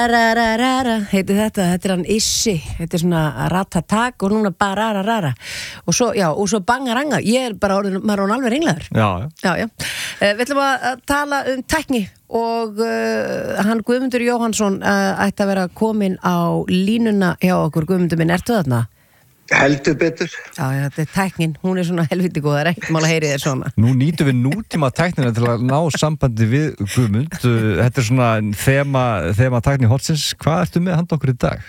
Heiti þetta hann Issi, þetta svona ratatak og núna bararara og svo, já, og svo bangaranga, ég bara orðin, maður er alveg ringlaður. Já. Við ætlum að tala tækni og hann Guðmundur Jóhannsson ætti að vera komin á línuna hjá okkur. Guðmundur minn, ertu þarna? Heldur betur. Já, þetta tæknin, hún svona helviti góð, það ekkert mál að heyri þér svona. Nú nýtum við nútíma tæknina til að ná sambandi við Guðmund. Þetta svona þema tækni hortsins. Hvað ertu með handa okkur í dag?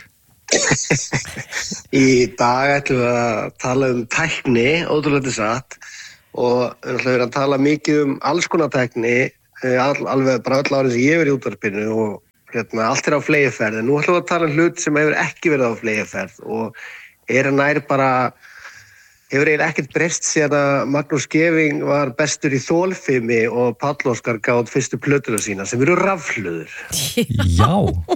Í dag ætlum við að tala tækni, ótrúlega satt, og við ætlum að tala mikið alls konar tækni, alveg bara öll árið sem ég verið í útvarpinu og allt á fleygiferð. En nú ætlum við að tala hlut sem hefur ekki verið á fleygiferð og nær bara, hefur eiginlega ekkert breyst síðan að Magnús Geving var bestur í þolfimi og Páll Óskar gátt fyrstu plötuna sína sem eru rafhlöður. Já,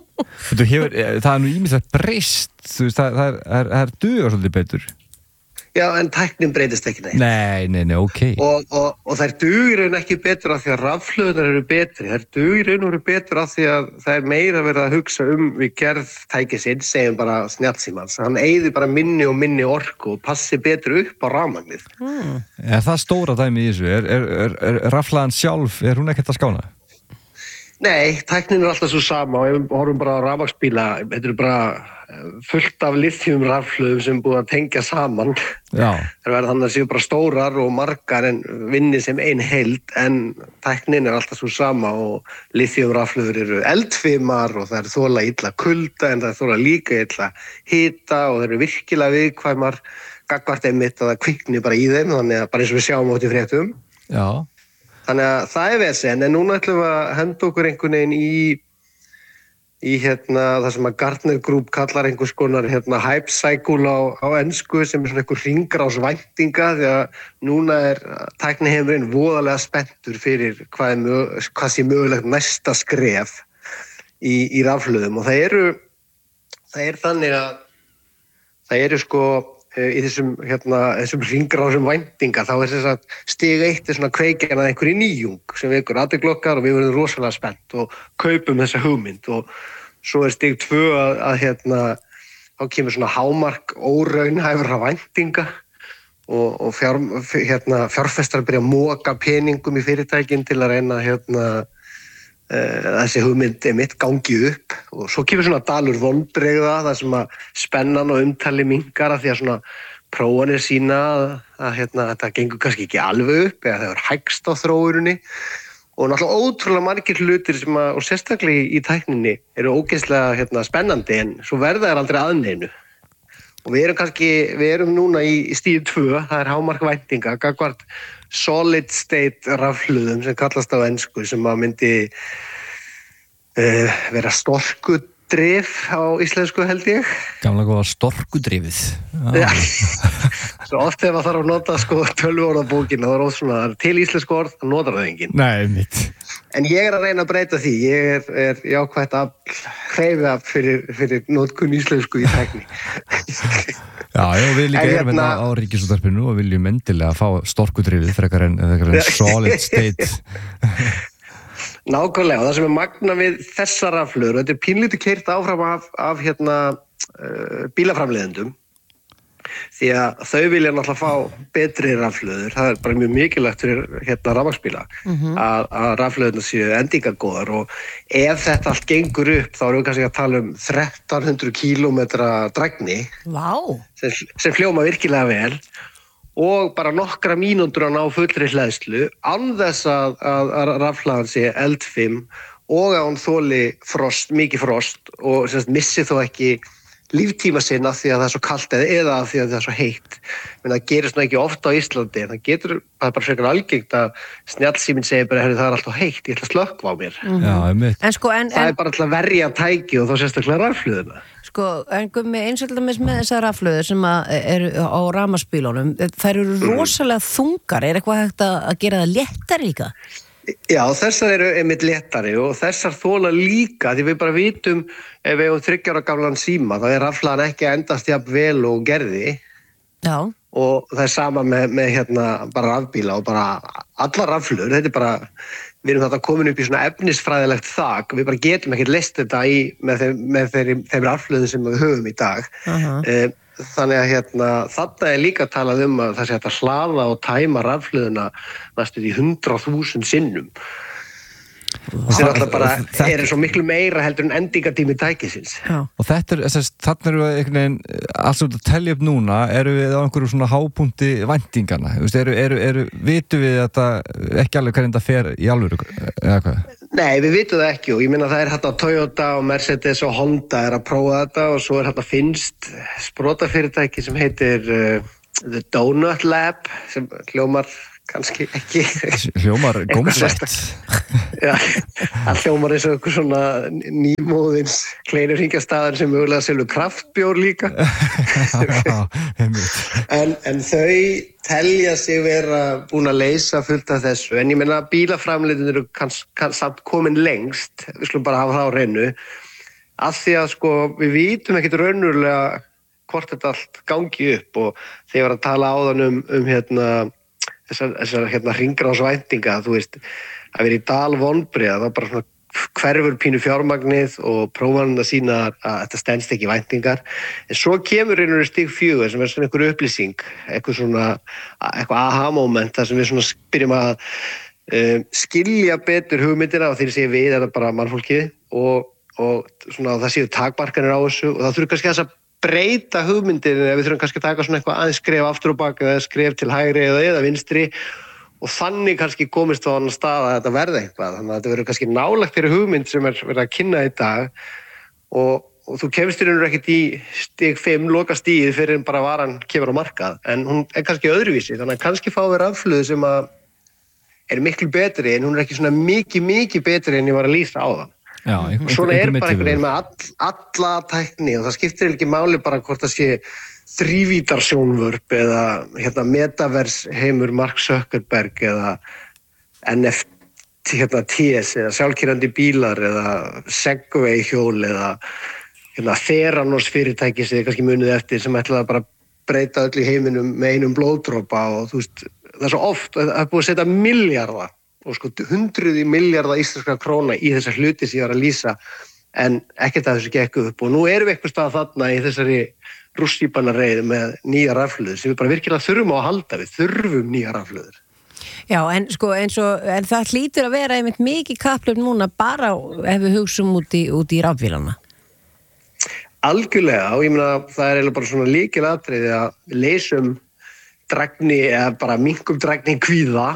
það nú ýmislegt breyst, þú veist, það dugar svolítið betur. Já, en tæknin breytist ekki neitt. Nei, ok. Og þær dugir ekki betur af því að rafhlöðunar eru betri. Þær dugir eru betur af því að það meira verið að hugsa við gerð tækisins, segjum bara snjallsímans. Hann eyðir bara minni og minni orku og passi betur upp á rafmagnið. Er það stóra dæmi í þessu? Er rafhlaðan sjálf, er hún ekkert að skána? Nei, tæknin alltaf svo sama og ef við horfum bara á rafmagnsbíla, þetta bara fullt af lithium-rafhlöðum sem búið að tengja saman. Já. Það verður þannig að séu bara stórar og margar en vinni sem ein heild, en tæknin alltaf svo sama og lithium-rafhlöður eru eldfimar og það eru þola illa kulda en það er þola líka illa hita og það eru virkilega viðkvæmar gagnvart einmitt að það kvikni bara í þeim, þannig að bara eins og við sjáum átt í fréttum. Já. Þannig að það er vesen, en núna ætlum við að henda okkur einhvern veginn í það sem að Gartner Group kallar einhvers konar hype cycle á ensku sem svona einhver hringrás væntinga því að núna tækniheimurinn voðalega spenntur fyrir hvað sé mögulegt næsta skref í rafhlöðum og það er þannig að það eru sko í þessum hringrásum væntinga þá þess að stig 1 svona kveikjan að einhverju nýjung sem vekur athygli okkar og við verðum rosalega spennt og kaupum þessa hugmynd og svo stig 2 að þá kemur svona hámark óraunhæfra væntinga og fjárfestar byrja að moka peningum í fyrirtækin til að reyna þessi hugmynd mitt gangi upp og svo kemur svona dalur vonbrigða þar sem að spennan og umtali minnkar af því að svona prófanir sína að þetta gengur kannski ekki alveg upp eða það er hægst á þróuninni og náttúrulega ótrúlega margir hlutir sem og sérstaklega í tækninni eru ógeðslega spennandi en svo verða þær aldrei aðneinu og við erum núna í stíð 2, það er hámark væntinga gagnvart solid state rafhlöðum sem kallast á ensku sem að myndi vera storkudrif á íslensku held ég. Gamla góða storkudrifið. Já. Svo oft ef það þarf að nota tölvuorðabókina það svona til íslensku orð, það notar það enginn. Nei, mitt. En ég að reyna að breyta því, ég er jákvætt að hreyfa fyrir notkun íslensku í tækni. Já, við líka erum á Ríkisútvarpinu og viljum endilega fá storkudrifið frekar en solid state. Nákvæmlega, og það sem magna við þessar rafhlöður, þetta pínlítið keyrt áfram af bílaframleiðendum því að þau vilja náttúrulega fá betri rafhlöður, það er bara mjög mikilvægt fyrir rafmagnsbíla að rafhlöðurnar séu endingagóðar og ef þetta allt gengur upp þá erum við kannski að tala 1300 kílómetra drægni sem hljóma virkilega vel og bara nokkra mínútur að ná fullri hleðslu án þess að rafhlaðan sé eldfim og að hún þoli mikið frost og missi þó ekki líftíma sinna því að það er svo kalt eða því að það er svo heitt. Men það gerist nú ekki ofta á Íslandi. Það er bara frekar algengt að snjallsíminn segir bara, það er alltaf heitt, ég ætla að slökkva á mér. Já, einmitt. Það er bara alltaf að verja tæki og þá sérstaklega rafhlöðuna. En Gummi, eins og með þessar rafhlöður sem eru á rafmagnsbílunum, þær eru rosalega þungar. Er eitthvað hægt að gera það léttari líka? Já, þessar eru einmitt léttari og þessar þola líka því við bara vitum ef við hefum 3 ára gamlan síma þá er rafhlaðan ekki að endast jafn vel og gerði. Já. Og það er sama með bara rafbíla og bara allar rafhlöður, þetta er bara við erum þetta komin upp í svona efnisfræðilegt þak, við bara getum ekkert leyst þetta með þeim rafhlöðum sem við höfum í dag. Þannig að þarna líka talað að það sé hægt að hlaða og tæma rafhlöðuna næstum í 100.000 sinnum. Það er alltaf bara, svo miklu meira heldur en endingatími tækisins. Og þarna eru við einhvern veginn, alls að telja upp núna, eru við á einhverju svona hápunkti væntingana? Vitum við þetta ekki alveg hvernig þetta fer í alvöru, eða hvað? Nei, við vitum það ekki og ég meina það er Toyota og Mercedes og Honda að prófa þetta og svo er finnst sprotafyrirtæki sem heitir The Donut Lab sem hljómar kannski ekki hljómar gómsvætt það hljómar eins og einhver svona nýmóðins kleinurhingjastaðar sem mögulega selur kraftbjór líka en þau telja sig vera búin að leysa fullt af þessu en ég meina bílaframleiðin eru samt komin lengst við skulum bara hafa það á hreinu af því að við vitum ekkert raunverulega hvort þetta allt gangi upp og þegar að tala áðan þessar hringrásvæntinga, þú veist, að vera í dal vonbrigða, það bara svona hverfur pínu fjármagnið og prófanum að sýna að þetta stenst ekki væntingar. En svo kemur stig 4 sem svona einhver upplýsing, eitthvað aha-moment, þar sem við svona byrjum að skilja betur hugmyndina og þegar ég segi við, það bara mannfólkið og svona það séu takmarkanir á þessu og það þurfi kannski þess að breyta hugmyndir ef við þurfum kannski að taka svona eitthvað aðeins skref aftur og bak eða skref til hægri eða vinstri og þannig kannski komist á annan stað að þetta verði eitthvað þannig að þetta verður kannski nálægt þeirri hugmynd sem verið að kynna í dag og þú kemst ekkert í stig 5 lokastigið fyrir bara varan kemur á markað en hún er kannski öðruvísi þannig að kannski fá við rafhlöðu sem að er miklu betri en hún er ekki svona mikið betri en ég var að lýsa á það. Já, svona er bara einhvern veginn með alla tækni og það skiptir ekki máli bara hvort það sé þrívítarsjónvörp eða metaverse heimur Mark Zuckerberg eða NFTs eða sjálfkeyrandi bílar eða Segway hjól eða Theranos fyrirtæki sem þið kannski munið eftir sem ætlaði að bara breyta öll í heiminum með einum blóðdropa og þú veist, það er svo oft að það er búið að setja milljarða og 100 milljarða íslenskra króna í þessar hluti sem ég var að lýsa en ekkert að þessu gekk upp og nú erum við eitthvað stað þarna í þessari rússíbanareið með nýja rafhlöður sem við bara virkilega þurfum á að halda við þurfum nýja rafhlöður. Já, en það hlýtur að vera einmitt mikið kapphlaup núna bara ef við hugsum út í rafbílana. Algjörlega og ég meina það er eiginlega bara svona lykilatriði að við leysum drægni eða bara minnkum drægni kvíða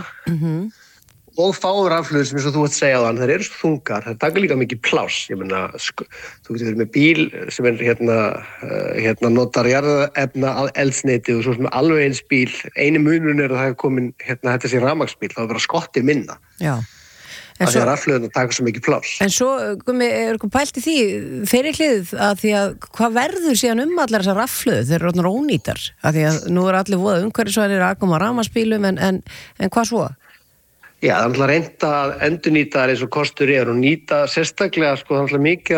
og fáum rafhlöður sem eins og þú ert að segja á þann, þær eru svo þungar, þær taka líka mikið pláss, ég meina, þú getur verið með bíl sem er notar jarðefna eldsneyti og svo sem alveg eins bíl, eini munurinn er að það er komin þetta sé rafmagnsbíl, þá er bara skottið minna. Já. Það er rafhlöðin að taka svo mikið pláss. En svo, er eitthvað pælt í því, þeirri hlið að því að hvað verður síðan allar þessar rafhlöður, þeir eru orðnar ónýtar, að því að nú er allir voða umhverfisvænir að koma rafmagnsbílum en hvað svo? Já, það er alltaf reynt að endurnýta eins og kostur er og nýta sérstaklega alltaf mikið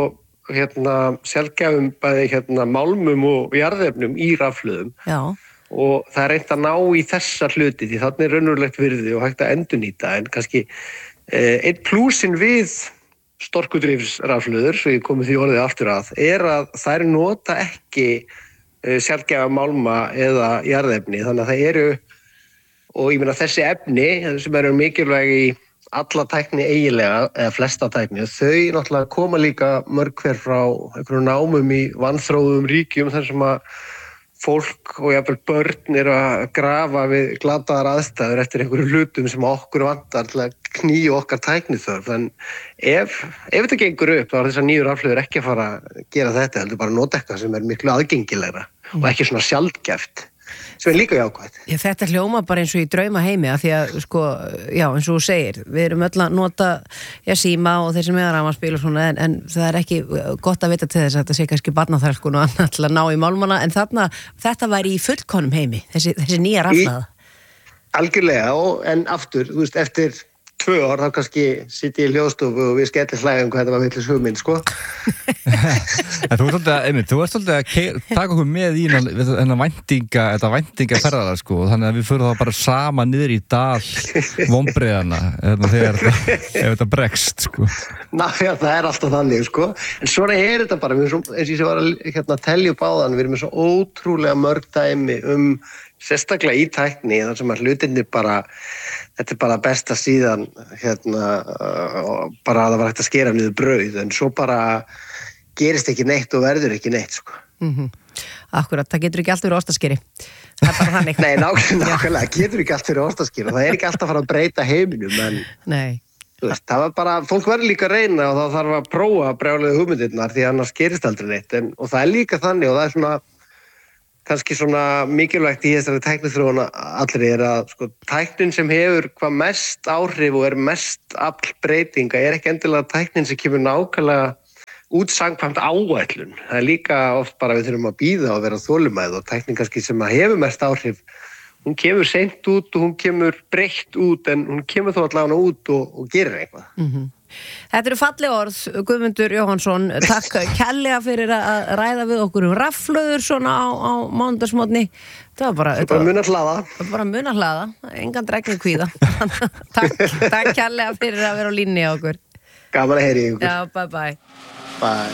af sjaldgæfum bæði málmum og jarðefnum í rafhlöðum. Já. Og það er reynt að ná í þessa hluti því þarna er raunverulegt virði og hægt að endurnýta en kannski einn plúsin við storkudrifsrafhlöður, svo ég komið því orðið aftur að þær nota ekki sjaldgæfa málma eða jarðefni þannig að það eru og ég meina þessi efni sem eru mikilvæg í alla tækni eiginlega, eða flesta tækni, þau náttúrulega koma líka mörg hver frá einhverjum námum í vanþróðum ríkjum þar sem að fólk og jafnvel börn eru að grafa við glataðar aðstæður eftir einhverjum hlutum sem okkur vantar til að knýja okkar tækniþörf. En ef þetta gengur upp þá er þessar nýju rafhlöður ekki að fara að gera þetta, heldur bara að nota eitthvað sem er miklu aðgengilegra og ekki svona sjaldgæft. Sem er líka jákvætt. Já, þetta hljóma bara eins og í drauma heimi af því að, já, eins og þú segir, við erum öll að nota síma og þeir sem er rafmagnsbíl og svona, en það er ekki gott að vita til þess að þetta sé kannski barnaþrælkun og annað til að ná í málmana, en þetta væri í fullkonum heimi, þessi nýja rafhlaða. Algjörlega, en aftur, þú veist, eftir 2 ár, þá kannski sitt ég í hljóðstofu og við skellir hlægjum hvað þetta var vitlis hugmynd, sko. En þú ert svolítið að taka okkur með í þetta væntingaferðalag, sko, þannig að við förum þá bara sama niður í dal vonbrigðanna þegar ef þetta bregst, sko. Ná, já, það er alltaf þannig, sko. En svona þetta bara, eins og ég var að telja upp áðan, við erum með svo ótrúlega mörg dæmi sérstaklega í tækni, þar sem að hlutirnir bara, þetta er bara besta síðan, bara að það var hægt að skera niður brauð, en svo bara gerist ekki neitt og verður ekki neitt, sko. Akkurat, það getur ekki allt verið ostaskeri. Það er bara þannig. Nei, nákvæmlega, getur ekki allt verið ostaskeri og það er ekki alltaf að fara að breyta heiminum, en Nei. Þú veist, það var bara, fólk verður líka að reyna og þá þarf að prófa brjálæðu hugmyndirnar því annars gerist aldrei neitt, og það er líka þannig og það er svona, kannski svona mikilvægt í þessari tækniþróun allri að sko, tæknin sem hefur hvað mest áhrif og mest aflbreytinga ekki endilega tæknin sem kemur nákvæmlega út samkvæmt áætlun. Það er líka oft bara við þurfum að bíða og vera þolinmæð og tæknin kannski sem hefur mest áhrif, hún kemur seint út og hún kemur breytt út en hún kemur þó allavega út og gerir eitthvað. Þetta eru falleg orð, Guðmundur Jóhannsson, takk kærlega fyrir að ræða við okkur rafhlöður svona á mánudagsmorgni. Það var bara muna hlaða, engan dregni kvíða. Takk kærlega fyrir að vera á línni á okkur. Gaman að heyra í ykkur. Já, bye bye. Bye.